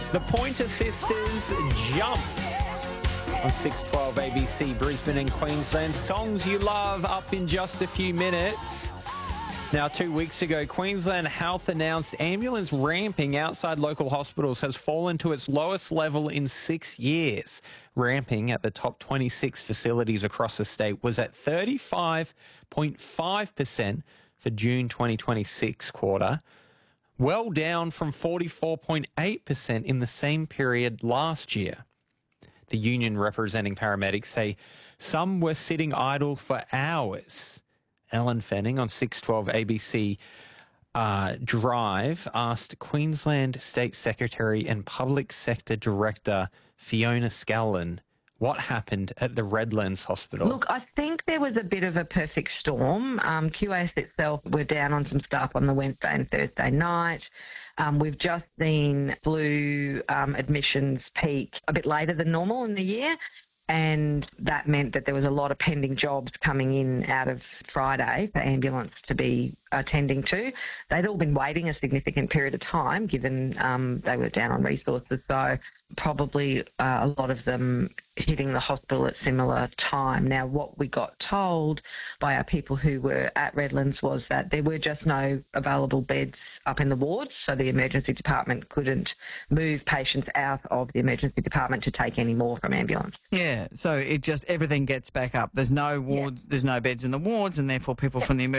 The Pointer Sisters jump on 6:12 ABC, Brisbane and Queensland. Songs you love up in just a few minutes. Now, 2 weeks ago, Queensland Health announced ambulance ramping outside local hospitals has fallen to its lowest level in 6 years. Ramping at the top 26 facilities across the state was at 35.5% for June 2026 quarter, well down from 44.8% in the same period last year. The union representing paramedics say some were sitting idle for hours. Ellen Fanning on 6:12 ABC Drive asked Queensland State Secretary and Public Sector Director Fiona Scallon what happened at the Redlands Hospital. Look, I think there was a bit of a perfect storm. QAS itself were down on some staff on the Wednesday and Thursday night. We've just seen flu admissions peak a bit later than normal in the year, and that meant that there was a lot of pending jobs coming in out of Friday for ambulance to be attending to. They'd all been waiting a significant period of time given they were down on resources, so probably a lot of them hitting the hospital at similar time. Now, what we got told by our people who were at Redlands was that there were just no available beds up in the wards, so the emergency department couldn't move patients out of the emergency department to take any more from ambulance. Yeah, so it just, everything gets back up. There's no wards, there's no beds in the wards, and therefore people from the